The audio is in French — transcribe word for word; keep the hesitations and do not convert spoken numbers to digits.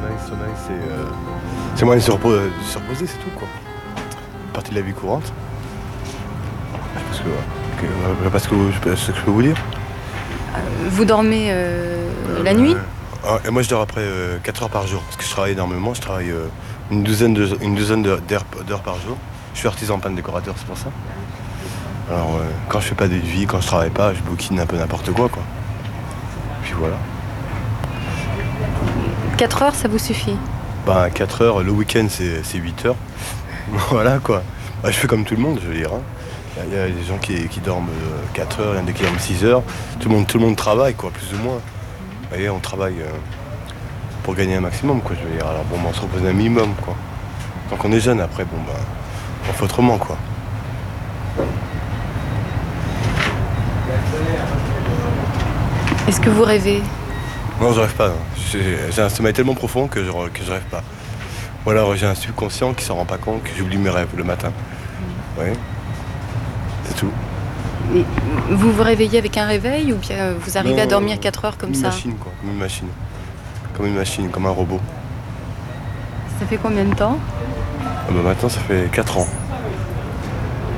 sommeil, sommeil, c'est euh, c'est moyen de se reposer, de se reposer, c'est tout quoi. Une partie de la vie courante. Parce que, que, euh, parce que je ce que je peux vous dire. Vous dormez euh, Euh, la nuit? euh, et moi je dors après euh, quatre heures par jour, parce que je travaille énormément, je travaille euh, une douzaine de, une douzaine de- d'heures, d'heures par jour. Je suis artisan peintre décorateur, c'est pour ça. Alors euh, quand je fais pas de vie, quand je travaille pas, je bouquine un peu n'importe quoi quoi. Puis voilà. quatre heures, ça vous suffit? Bah quatre heures, le week-end c'est, c'est huit heures. Voilà quoi. Bah, je fais comme tout le monde, je veux dire. Hein. Il y a des gens qui, qui dorment euh, quatre heures, il y en a qui dorment six heures. Tout le monde, tout le monde travaille, quoi, plus ou moins. Vous voyez, on travaille euh, pour gagner un maximum, quoi, je veux dire. Alors bon, bah, on se repose un minimum, quoi. Tant qu'on est jeune, après, bon, bah, on fait autrement, quoi. Est-ce que vous rêvez? Non, je rêve pas. Non. J'ai, j'ai un sommeil tellement profond que je, que je rêve pas. Ou alors j'ai un subconscient qui s'en rend pas compte que j'oublie mes rêves le matin. Oui, c'est tout. Et vous vous réveillez avec un réveil ou bien vous arrivez Non, à dormir quatre heures comme une ça? machine, quoi, comme une machine. Comme une machine, comme un robot. Ça fait combien de temps? Ah bah maintenant, ça fait quatre ans.